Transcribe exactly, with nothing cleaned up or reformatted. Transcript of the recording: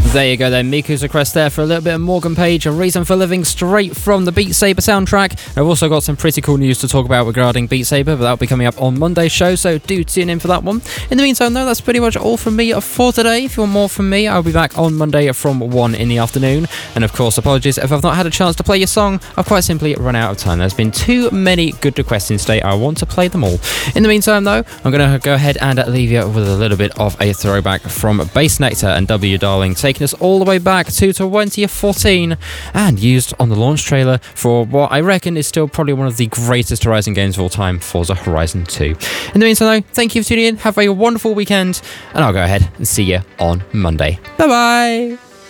There you go then, Miku's request there for a little bit of Morgan Page, A Reason for Living, straight from the Beat Saber soundtrack. I've also got some pretty cool news to talk about regarding Beat Saber, but that'll be coming up on Monday's show, so do tune in for that one. In the meantime though, that's pretty much all from me for today. If you want more from me, I'll be back on Monday from one in the afternoon. And of course, apologies if I've not had a chance to play your song, I've quite simply run out of time. There's been too many good requests in today, I want to play them all. In the meantime though, I'm going to go ahead and leave you with a little bit of a throwback from Bass Nectar and W Darling, taking us all the way back to twenty fourteen and used on the launch trailer for what I reckon is still probably one of the greatest Horizon games of all time, Forza Horizon two. In the meantime though, thank you for tuning in, have a wonderful weekend, and I'll go ahead and see you on Monday. Bye bye!